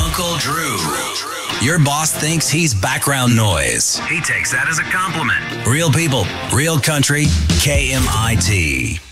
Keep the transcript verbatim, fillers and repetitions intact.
Uncle Drew. Your boss thinks he's background noise. He takes that as a compliment. Real people, real country, K M I T.